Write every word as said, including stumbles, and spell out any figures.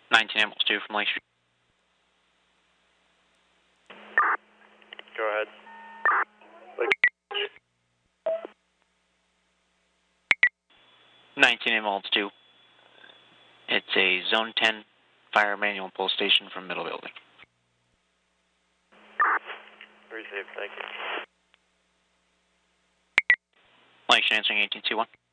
nineteen ambulance two from Lake Street. Go ahead. nineteen ambulance two. It's a zone ten fire manual pull station from middle building. Received, thank you. Lake Street answering eighteen two one.